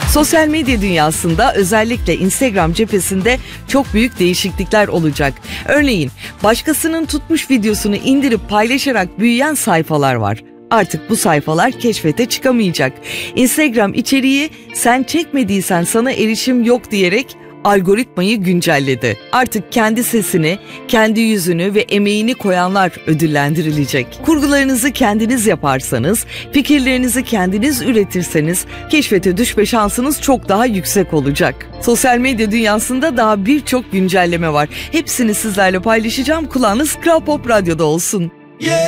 Sosyal medya dünyasında özellikle Instagram cephesinde çok büyük değişiklikler olacak. Örneğin başkasının tutmuş videosunu indirip paylaşarak büyüyen sayfalar var. Artık bu sayfalar keşfete çıkamayacak. Instagram içeriği sen çekmediysen sana erişim yok diyerek algoritmayı güncelledi. Artık kendi sesini, kendi yüzünü ve emeğini koyanlar ödüllendirilecek. Kurgularınızı kendiniz yaparsanız, fikirlerinizi kendiniz üretirseniz keşfete düşme şansınız çok daha yüksek olacak. Sosyal medya dünyasında daha birçok güncelleme var. Hepsini sizlerle paylaşacağım. Kulağınız Kral Pop Radyo'da olsun.